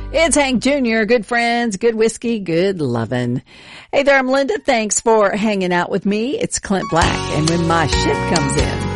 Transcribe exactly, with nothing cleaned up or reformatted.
It's Hank Junior Good friends, good whiskey, good lovin'. Hey there, I'm Linda. Thanks for hanging out with me. It's Clint Black. And when my ship comes in.